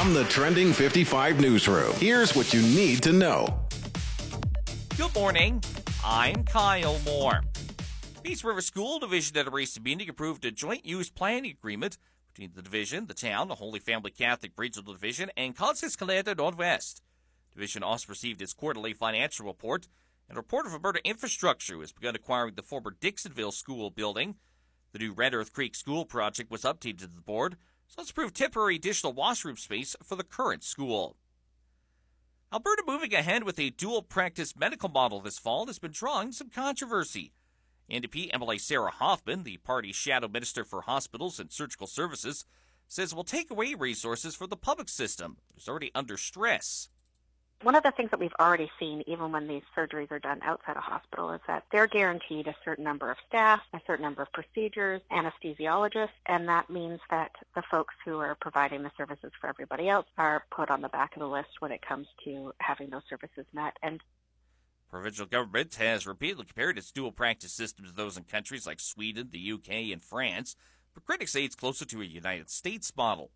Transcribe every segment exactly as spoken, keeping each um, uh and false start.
From the Trending fifty-five newsroom, here's what you need to know. Good morning. I'm Kyle Moore. Peace River School Division at a recent meeting approved a joint use planning agreement between the division, the town, the Holy Family Catholic Regional Division, and Conseil Scolaire Northwest. Division also received its quarterly financial report, and a report of Alberta Infrastructure has begun acquiring the former Dixonville School building. The new Red Earth Creek School project was updated to the board, so let's approve temporary additional washroom space for the current school. Alberta moving ahead with a dual-practice medical model this fall has been drawing some controversy. N D P M L A Sarah Hoffman, the party's shadow minister for hospitals and surgical services, says it will take away resources for the public system, which is already under stress. One of the things that we've already seen, even when these surgeries are done outside a hospital, is that they're guaranteed a certain number of staff, a certain number of procedures, anesthesiologists, and that means that the folks who are providing the services for everybody else are put on the back of the list when it comes to having those services met. And provincial government has repeatedly compared its dual practice system to those in countries like Sweden, the U K, and France, but critics say it's closer to a United States model.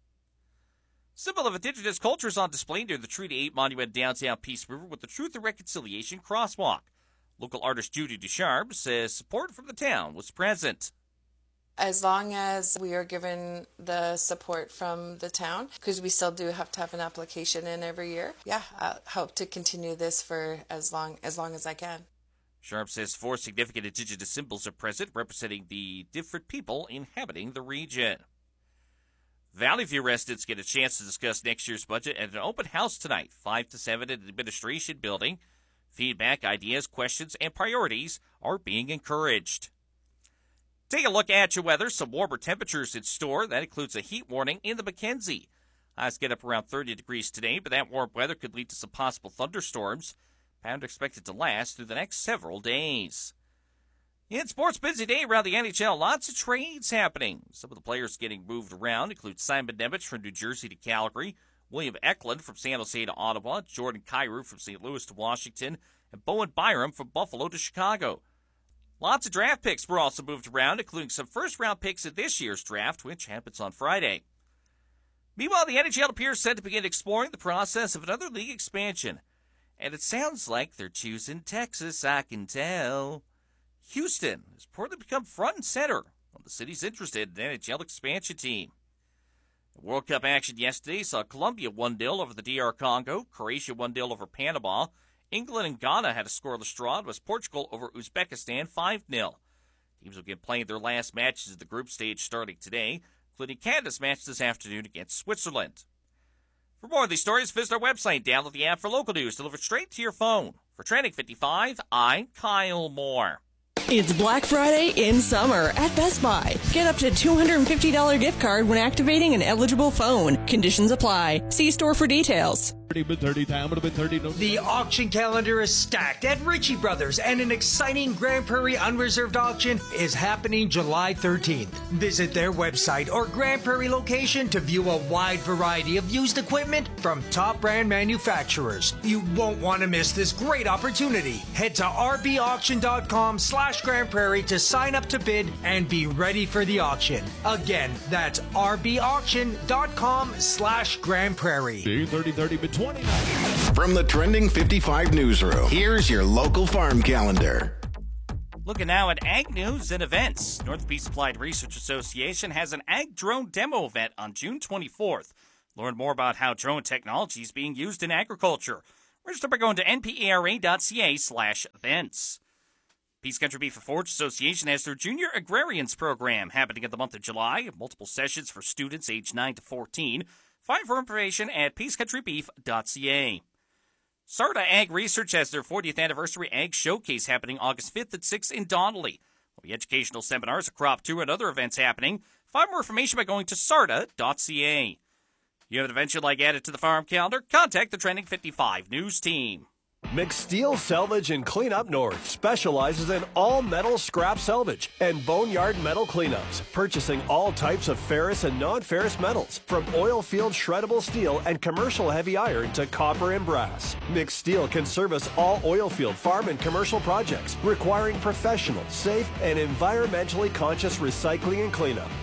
Symbol of Indigenous culture is on display near the Treaty eight Monument downtown Peace River with the Truth and Reconciliation Crosswalk. Local artist Judy Ducharme says support from the town was present. As long as we are given the support from the town, because we still do have to have an application in every year, yeah, I hope to continue this for as long as long as I can. Sharp says four significant Indigenous symbols are present, representing the different people inhabiting the region. Valley View residents get a chance to discuss next year's budget at an open house tonight, five to seven at the Administration Building. Feedback, ideas, questions, and priorities are being encouraged. Take a look at your weather. Some warmer temperatures in store. That includes a heat warning in the Mackenzie. Highs get up around thirty degrees today, but that warm weather could lead to some possible thunderstorms. Pattern expected to last through the next several days. In sports, busy day around the N H L. Lots of trades happening. Some of the players getting moved around include Simon Nemec from New Jersey to Calgary, William Eklund from San Jose to Ottawa, Jordan Kyrou from Saint Louis to Washington, and Bowen Byram from Buffalo to Chicago. Lots of draft picks were also moved around, including some first-round picks in this year's draft, which happens on Friday. Meanwhile, the N H L appears set to begin exploring the process of another league expansion. And it sounds like they're choosing Texas, I can tell. Houston has reportedly become front and center on the city's interested in an N H L expansion team. The World Cup action yesterday saw Colombia one nil over the D R Congo, Croatia one nil over Panama, England and Ghana had a scoreless draw, and was Portugal over Uzbekistan five nil. Teams will begin playing their last matches of the group stage starting today, including Canada's match this afternoon against Switzerland. For more of these stories, visit our website, download the app for local news delivered straight to your phone. For Trending fifty-five, I'm Kyle Moore. It's Black Friday in summer at Best Buy. Get up to two hundred fifty dollars gift card when activating an eligible phone. Conditions apply. See store for details. The auction calendar is stacked at Ritchie Brothers, and an exciting Grand Prairie Unreserved auction is happening July thirteenth. Visit their website or Grand Prairie location to view a wide variety of used equipment from top brand manufacturers. You won't want to miss this great opportunity. Head to rbauction.com slash Grand Prairie to sign up to bid and be ready for the auction. Again, that's rbauction.com slash Grand Prairie. thirty thirty between From the Trending fifty-five newsroom, here's your local farm calendar. Looking now at ag news and events. Northeast Applied Research Association has an ag drone demo event on June twenty-fourth. Learn more about how drone technology is being used in agriculture. Register by going to npara.ca slash events. Peace Country Beef and Forage Association has their Junior Agrarians program happening in the month of July. Multiple sessions for students aged nine to fourteen. Find for information at peace country beef dot c a. Sarda Ag Research has their fortieth anniversary Ag Showcase happening August fifth at six in Donnelly. There'll be educational seminars, a crop tour, and other events happening. Find more information by going to sarda dot c a. You have an event you'd like added to the farm calendar? Contact the Trending fifty-five News team. McSteel Salvage and Cleanup North specializes in all metal scrap salvage and boneyard metal cleanups, purchasing all types of ferrous and non-ferrous metals, from oil field shreddable steel and commercial heavy iron to copper and brass. McSteel can service all oil field, farm, and commercial projects requiring professional, safe, and environmentally conscious recycling and cleanup.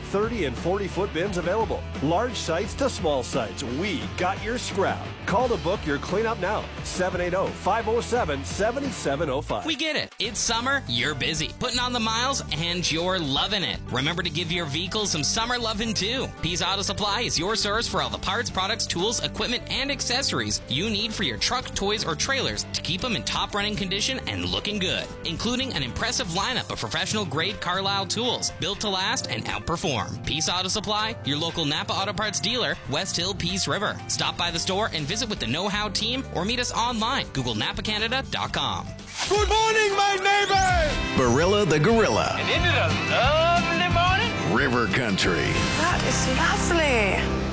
thirty and forty foot bins available. Large sites to small sites, we got your scrap. Call to book your cleanup now. seven eight zero, five zero seven, seven seven zero five. We get it. It's summer, you're busy, putting on the miles, and you're loving it. Remember to give your vehicle some summer loving too. Pease Auto Supply is your source for all the parts, products, tools, equipment, and accessories you need for your truck, toys, or trailers to keep them in top running condition and looking good, including an impressive lineup of professional grade Carlisle tools built to last and outperform. Pease Auto Supply, your local Napa Auto Parts dealer, West Hill Peace River. Stop by the store and visit with the Know How team or meet us online. Google Napa Canada dot com. Good morning, my neighbor! Barilla the Gorilla. And isn't it a lovely morning? River Country. That is lovely.